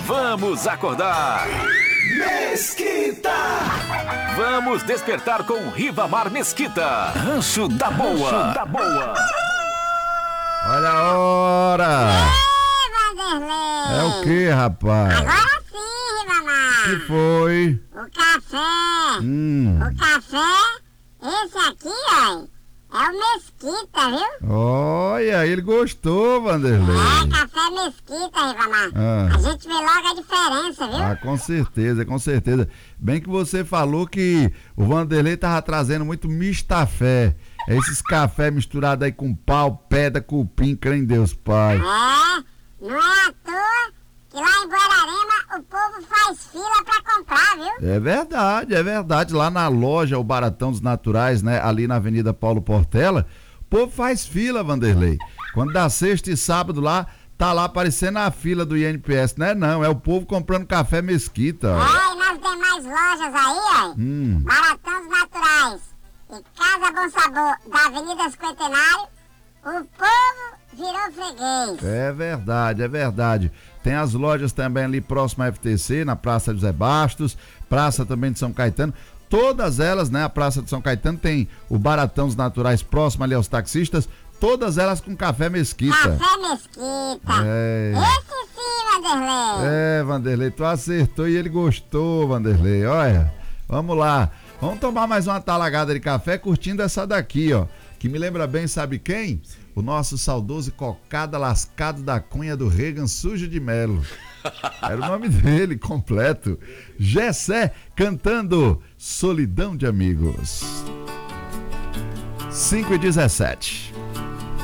Vamos acordar. Mesquita! Vamos despertar com Ribamar Mesquita. Rancho da Boa. Rancho da Boa. Olha a hora. Vanderlei. É o que, rapaz? Agora sim, Ribamar. Que foi? O café. O café, esse aqui, ó, é o Mesquita, viu? Olha, ele gostou, Vanderlei. É, café Mesquita, Ribamar. A gente vê logo a diferença, viu? Ah, com certeza, com certeza. Bem que você falou que o Vanderlei tava trazendo muito mistafé. É esses café misturado aí com pau, pedra, cupim, crê em Deus, Pai. É, não é à toa que lá em Guararema o povo faz fila pra comprar, viu? É verdade. Lá na loja, o Baratão dos Naturais, né? Ali na Avenida Paulo Portela, o povo faz fila, Vanderlei. Quando dá sexta e sábado lá, tá lá aparecendo a fila do INPS, né? Não, é o povo comprando café Mesquita. É, e nas demais lojas aí, ó, Baratão dos Naturais e Casa Bom Sabor da Avenida Cinquentenário, o povo virou freguês. É verdade. Tem as lojas também ali próximo à FTC, na Praça José Bastos, Praça também de São Caetano. Todas elas, né? A Praça de São Caetano tem o Baratão dos Naturais próximo ali aos taxistas, todas elas com café Mesquita. Café Mesquita. É. Esse sim, Vanderlei. É, Vanderlei, tu acertou e ele gostou, Vanderlei. Olha, vamos lá. Vamos tomar mais uma talagada de café curtindo essa daqui, ó. Que me lembra bem, sabe quem? O nosso saudoso Cocada Lascado da Cunha do Regan Sujo de Melo. Era o nome dele completo. Gessé cantando Solidão de Amigos. 5:17.